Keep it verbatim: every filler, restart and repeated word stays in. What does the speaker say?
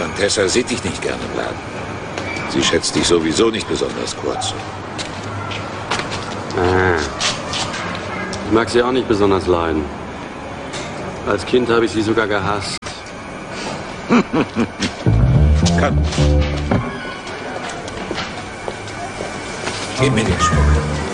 Tantessa sieht dich nicht gerne im Laden. Sie schätzt dich sowieso nicht besonders kurz. Ah. Ich mag sie auch nicht besonders leiden. Als Kind habe ich sie sogar gehasst. Komm. Gib mir den Schmuck.